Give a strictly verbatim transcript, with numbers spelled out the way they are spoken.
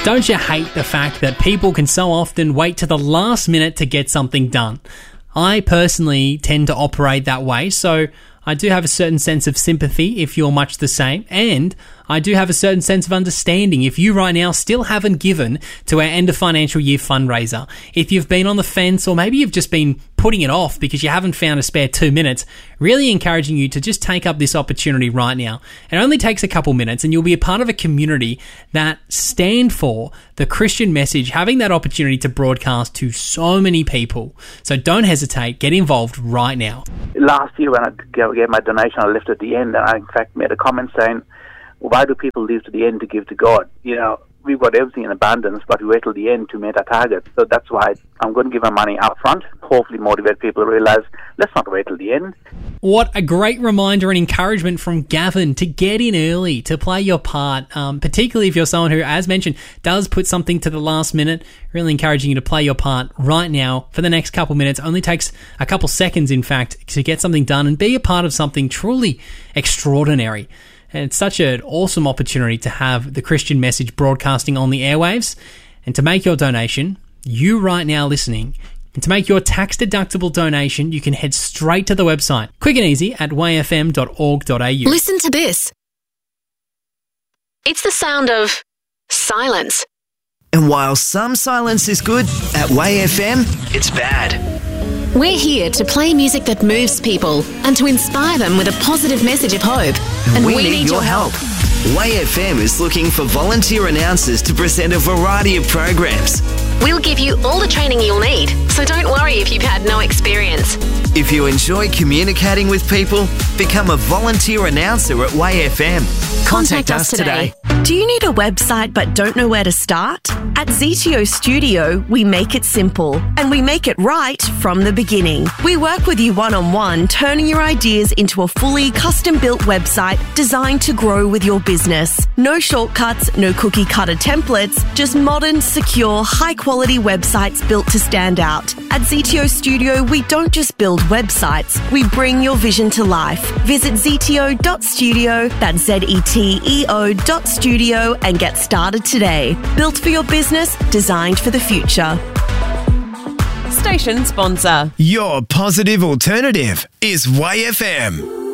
Don't you hate the fact that people can so often wait to the last minute to get something done? I personally tend to operate that way, so I do have a certain sense of sympathy if you're much the same, and I do have a certain sense of understanding if you right now still haven't given to our end of financial year fundraiser. If you've been on the fence, or maybe you've just been putting it off because you haven't found a spare two minutes, really encouraging you to just take up this opportunity right now. It only takes a couple minutes and you'll be a part of a community that stand for the Christian message, having that opportunity to broadcast to so many people. So don't hesitate, get involved right now. Last year when I gave my donation, I left at the end, and I in fact made a comment saying, why do people leave to the end to give to God? You know, we've got everything in abundance, but we wait till the end to meet our target. So that's why I'm going to give my money up front, hopefully motivate people to realize, let's not wait till the end. What a great reminder and encouragement from Gavin to get in early, to play your part, um, particularly if you're someone who, as mentioned, does put something to the last minute. Really encouraging you to play your part right now for the next couple minutes. Only takes a couple seconds, in fact, to get something done and be a part of something truly extraordinary. And it's such an awesome opportunity to have the Christian message broadcasting on the airwaves. And to make your donation, you right now listening, and to make your tax-deductible donation, you can head straight to the website, quick and easy, at way f m dot org dot a u. Listen to this. It's the sound of silence. And while some silence is good, at Way F M, it's bad. We're here to play music that moves people and to inspire them with a positive message of hope. And we, we need, need your your help. Way F M is looking for volunteer announcers to present a variety of programs. We'll give you all the training you'll need, so don't worry if you've had no experience. If you enjoy communicating with people, become a volunteer announcer at Way F M. Contact, Contact us today. Do you need a website but don't know where to start? At Z T O Studio, we make it simple and we make it right from the beginning. We work with you one-on-one, turning your ideas into a fully custom-built website designed to grow with your business. No shortcuts, no cookie-cutter templates, just modern, secure, high-quality websites built to stand out. At Z T O Studio, we don't just build websites, we bring your vision to life. Visit z t o dot studio, that's Z E T E O dot studio, and get started today. Built for your business, designed for the future. Station sponsor. Your positive alternative is Way F M.